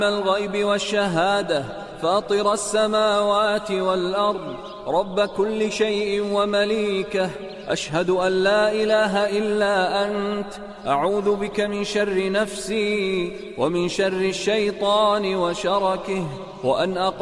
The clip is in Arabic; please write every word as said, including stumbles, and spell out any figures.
الغيب والشهادة فاطر السماوات والأرض رب كل شيء ومليكه أشهد أن لا إله إلا أنت أعوذ بك من شر نفسي ومن شر الشيطان وشركه وأن أقول